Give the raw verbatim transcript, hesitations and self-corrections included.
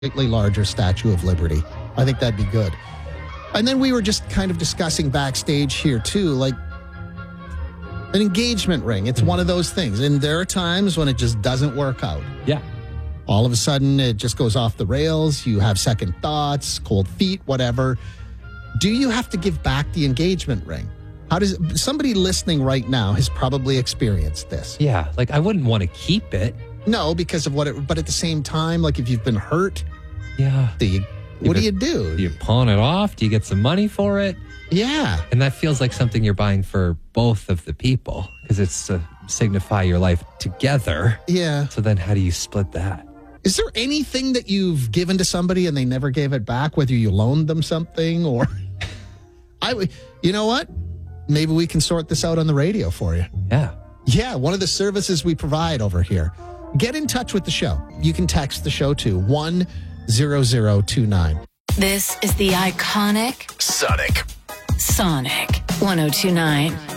slightly larger Statue of Liberty. I think that'd be good. And then we were just kind of discussing backstage here too, like an engagement ring. It's mm-hmm. one of those things. And there are times when it just doesn't work out. Yeah. All of a sudden it just goes off the rails. You have second thoughts, cold feet, whatever. Do you have to give back the engagement ring? How does somebody listening right now has probably experienced this? Yeah. Like I wouldn't want to keep it. No, because of what it, but at the same time, like if you've been hurt, yeah. do you, what do you do? Do you pawn it off? Do you get some money for it? Yeah. And that feels like something you're buying for both of the people because it's to signify your life together. Yeah. So then how do you split that? Is there anything that you've given to somebody and they never gave it back, whether you loaned them something or... I, you know what? Maybe we can sort this out on the radio for you. Yeah. Yeah, one of the services we provide over here. Get in touch with the show. You can text the show to one zero zero two nine. This is the iconic Sonic. Sonic one oh two nine.